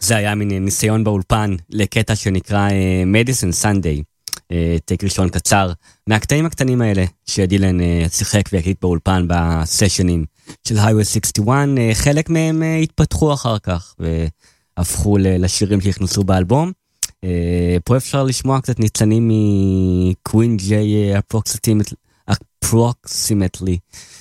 זה היה מין ניסיון באולפן לקטע שנקרא Medicine Sunday, טייק ראשון קצר, מהקטעים הקטנים האלה שדילן שיחק והקליט באולפן בסשנים של Highway 61, חלק מהם התפתחו אחר כך והפכו לשירים שהכנסו באלבום. פה אפשר לשמוע קצת ניצנים מקווין ג'יי approximately,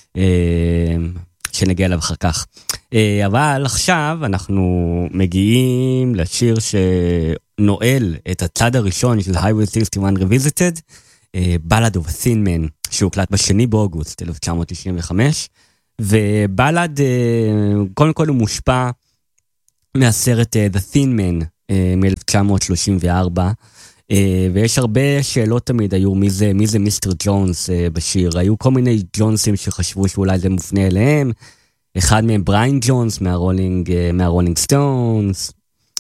שנגיע אליו אחר כך. אבל עכשיו אנחנו מגיעים לשיר שנועל את הצד הראשון של Highway 61 Revisited, Ballad of a Thin Man, שהוקלט ב2 באוגוסט 1995, ובלד קודם כל הוא מושפע מהסרט The Thin Man מ-1934, ויש הרבה שאלות תמיד, היו מי זה מיסטר ג'ונס בשיר, היו כל מיני ג'ונסים שחשבו שאולי זה מופנה אליהם, אחד מהם בריין ג'ונס מהרולינג סטונס,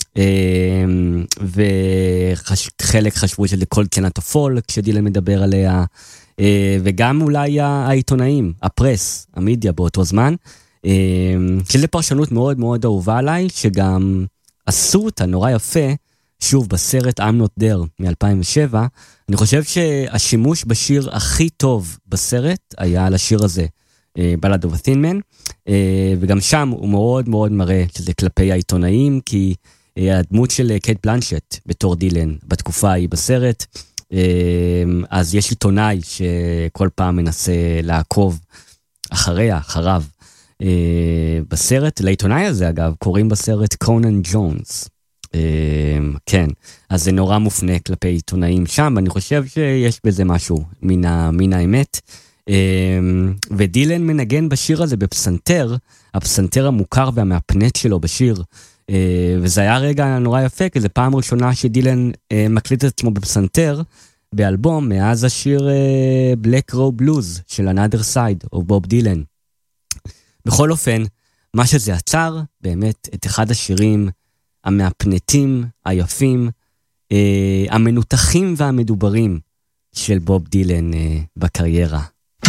וחלק חשבו שזה כל קנת הפול כשדילן מדבר עליה, וגם אולי העיתונאים, הפרס, המדיה באותו זמן, שזה פרשנות מאוד מאוד אהובה עליי, שגם עשו אותה נורא יפה, שוב בסרט I'm Not There מ-2007, אני חושב שהשימוש בשיר הכי טוב בסרט היה על השיר הזה, Ballad of a Thin Man, וגם שם הוא מאוד מאוד מראה שזה כלפי העיתונאים, כי הדמות של קייט בלנשט בתור דילן בתקופה היא בסרט, אז יש עיתונאי שכל פעם מנסה לעקוב אחריו בסרט. לעיתונאי הזה אגב קוראים בסרט קונן ג'ונס, כן, אז זה נורא מופנה כלפי עיתונאים שם, ואני חושב שיש בזה משהו מן האמת. ודילן מנגן בשיר הזה בפסנתר, הפסנתר המוכר והמאפנט שלו בשיר, וזה היה רגע נורא יפה, כי זה פעם ראשונה שדילן מקליט את עצמו בפסנתר באלבום, מאז השיר Black Row Blues של Another Side of בוב דילן. בכל אופן, מה שזה עצר, באמת את אחד השירים המאפנטים, היפים, המנותחים והמדוברים של בוב דילן בקריירה.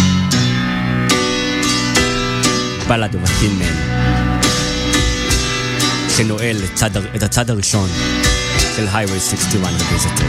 Ballad of a Thin Man, שנועל את הצד הראשון של Highway 61 Revisited.